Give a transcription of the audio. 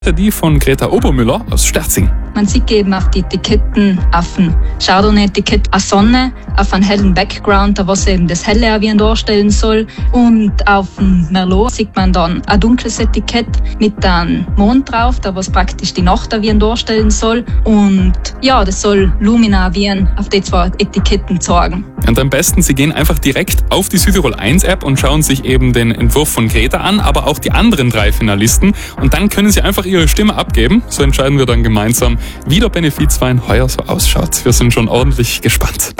Die von Greta Obermüller aus Sterzing. Man sieht eben auf die Etiketten, auf dem Chardonnay-Etikett eine Sonne, auf einen hellen Background, da was eben das Helle auch wie darstellen soll. Und auf dem Merlot sieht man dann ein dunkles Etikett mit einem Mond drauf, da was praktisch die Nacht auch wie darstellen soll. Und ja, das soll Lumina wie auf die zwei Etiketten zeigen. Und am besten, Sie gehen einfach direkt auf die Südtirol 1 App und schauen sich eben den Entwurf von Greta an, aber auch die anderen 3 Finalisten. Und dann können Sie einfach Ihre Stimme abgeben. So entscheiden wir dann gemeinsam, wie der Benefizwein heuer so ausschaut. Wir sind schon ordentlich gespannt.